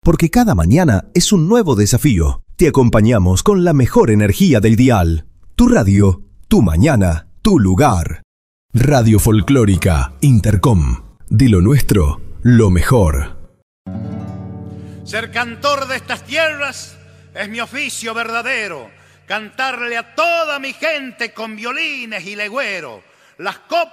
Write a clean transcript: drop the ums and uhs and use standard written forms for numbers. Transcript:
porque cada mañana es un nuevo desafío. Te acompañamos con la mejor energía del dial. Tu radio, tu mañana, tu lugar. Radio Folclórica Intercom. De lo nuestro, lo mejor. Ser cantor de estas tierras es mi oficio verdadero. Cantarle a toda mi gente con violines y legüero. Las copas